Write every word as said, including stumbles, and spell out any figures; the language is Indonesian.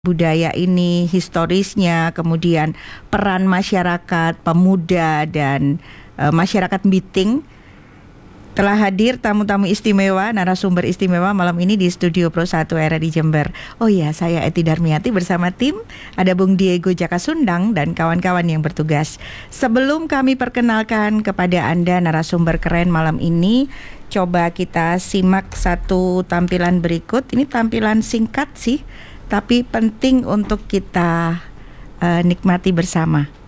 budaya ini, historisnya, kemudian peran masyarakat, pemuda, dan e, masyarakat Biting. Telah hadir tamu-tamu istimewa, narasumber istimewa malam ini di studio Pro satu R R I Jember. Oh iya, saya Eti Darmiati bersama tim, ada Bung Diego Jakasundang dan kawan-kawan yang bertugas. Sebelum kami perkenalkan kepada Anda narasumber keren malam ini, coba kita simak satu tampilan berikut. Ini tampilan singkat sih, tapi penting untuk kita uh, nikmati bersama.